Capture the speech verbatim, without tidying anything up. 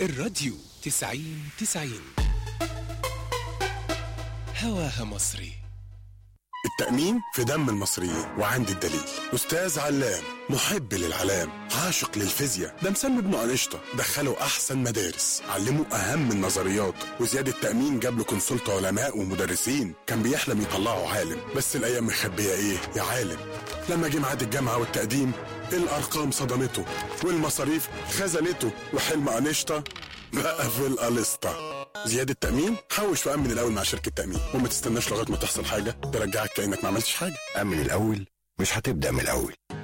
الراديو تسعين تسعين هواها مصري. التأمين في دم المصريين، وعندي الدليل. أستاذ علام محب للعلام، عاشق للفيزياء، ده مسمي ابنه أنشطة، دخله أحسن مدارس، علمه أهم النظريات، وزياد التأمين جاب له كونسلت علماء ومدرسين، كان بيحلم يطلعه عالم، بس الأيام مخبية إيه يا عالم. لما جه ميعاد الجامعة والتقديم الأرقام صدمته والمصاريف خزنته، وحلم أنشطة بقى في القلسطة. زياد التأمين حوش وأمن الأول مع شركة تأمين، وما تستناش لغاية ما تحصل حاجة ترجعك كأنك ما عملتش حاجة. أمن الأول مش هتبدأ من الأول.